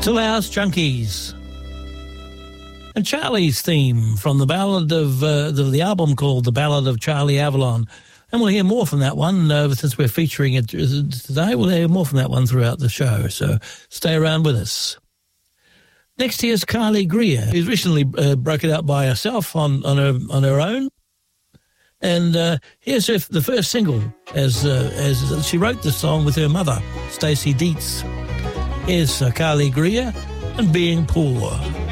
Still House Junkies. And Charlie's theme from the ballad of the album called The Ballad of Charlie Avalon. And we'll hear more from that one since we're featuring it today. We'll hear more from that one throughout the show, so stay around with us. Next here's Carly Greer, who's recently broke it out by herself on her own. And here's the first single as she wrote the song with her mother, Stacey Dietz. Here's Carly Greer and Being Poor.